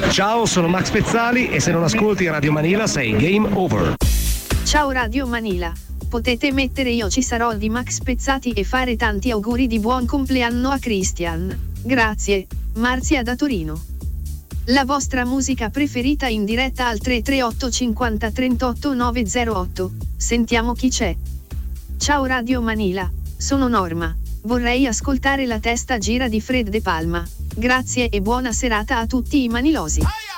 Ciao, sono Max Pezzali e se non ascolti Radio Manila sei game over. Ciao Radio Manila. Potete mettere Io ci sarò di Max Pezzati e fare tanti auguri di buon compleanno a Christian. Grazie, Marzia da Torino. La vostra musica preferita in diretta al 338 50 38 908. Sentiamo chi c'è. Ciao Radio Manila, sono Norma. Vorrei ascoltare La testa gira di Fred De Palma. Grazie e buona serata a tutti i manilosi.